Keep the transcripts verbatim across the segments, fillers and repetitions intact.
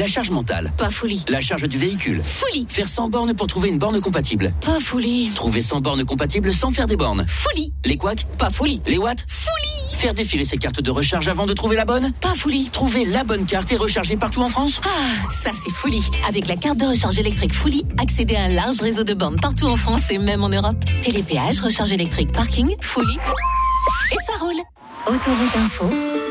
La charge mentale. Pas folie. La charge du véhicule. Folie. Faire cent bornes pour trouver une borne compatible. Pas folie. Trouver cent bornes compatibles sans faire des bornes. Folie. Les couacs. Pas folie. Les watts. Folie. Faire défiler ses cartes de recharge avant de trouver la bonne. Pas folie. Trouver la bonne carte et recharger partout en France. Ah, ça c'est folie. Avec la carte de recharge électrique Folie, accédez à un large réseau de bornes partout en France et même en Europe. Télépéage, recharge électrique, parking, Folie. Et ça roule. Autoroute Info.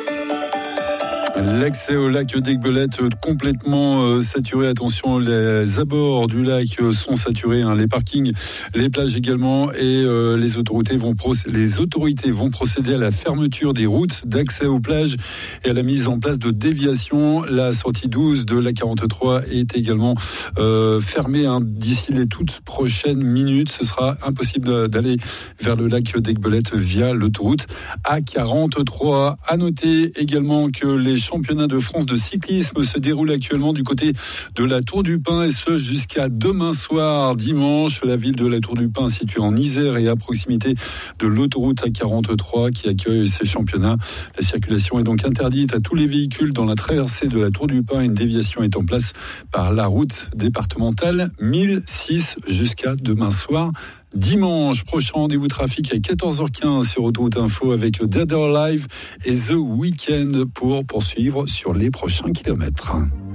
L'accès au lac d'Aiguebelette complètement euh, saturé. Attention, les abords du lac sont saturés, hein, les parkings, les plages également, et euh, les autorités vont proc- les autorités vont procéder à la fermeture des routes d'accès aux plages et à la mise en place de déviations. La sortie douze de la quarante-trois est également euh, fermée, hein, d'ici les toutes prochaines minutes. Ce sera impossible d'aller vers le lac d'Aiguebelette via l'autoroute A quarante-trois. À noter également que les championnats de France de cyclisme se déroulent actuellement du côté de la Tour du Pin, et ce jusqu'à demain soir, dimanche. La ville de la Tour du Pin, située en Isère et à proximité de l'autoroute A quarante-trois qui accueille ces championnats. La circulation est donc interdite à tous les véhicules dans la traversée de la Tour du Pin. Une déviation est en place par la route départementale mille six jusqu'à demain soir. Dimanche prochain, rendez-vous trafic à quatorze heures quinze sur Autoroute Info avec Dead or Alive et The Weeknd pour poursuivre sur les prochains kilomètres.